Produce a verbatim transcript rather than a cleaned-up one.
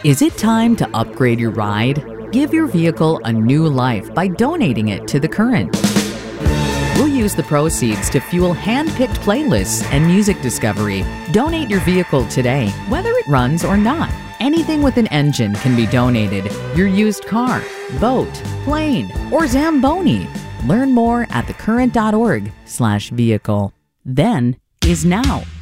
Is it time to upgrade your ride? Give your vehicle a new life by donating it to The Current. We'll use the proceeds to fuel hand-picked playlists and music discovery. Donate your vehicle today, whether it runs or not. Anything with an engine can be donated. Your used car, boat, plane, or Zamboni. Learn more at thecurrent dot org slash vehicle. Then is now.